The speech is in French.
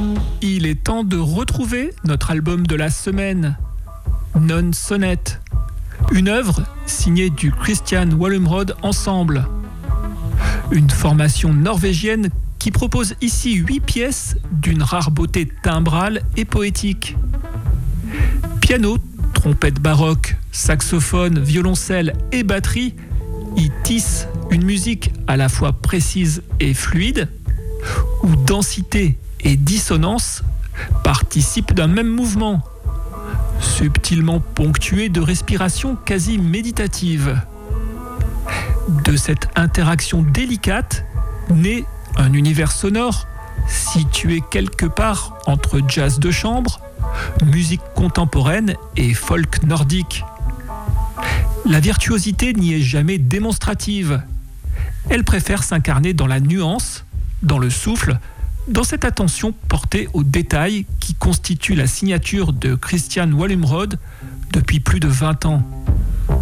Il est temps de retrouver notre album de la semaine, Non Sonnet, une œuvre signée du Christian Wallumrød Ensemble, une formation norvégienne qui propose ici 8 pièces d'une rare beauté timbrale et poétique. Piano, trompette baroque, saxophone, violoncelle et batterie y tissent une musique à la fois précise et fluide, où densité et dissonance participent d'un même mouvement, subtilement ponctué de respirations quasi méditatives. De cette interaction délicate naît un univers sonore situé quelque part entre jazz de chambre, musique contemporaine et folk nordique. La virtuosité n'y est jamais démonstrative. Elle préfère s'incarner dans la nuance, dans le souffle, dans cette attention portée aux détails qui constitue la signature de Christian Wallumrød depuis plus de 20 ans.